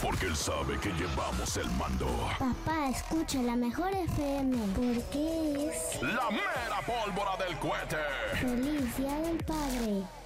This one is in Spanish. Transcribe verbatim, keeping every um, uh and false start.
porque él sabe que llevamos el mando. Papá, escucha la mejor F M, porque es la mera pólvora del cohete. Feliz Día del Padre.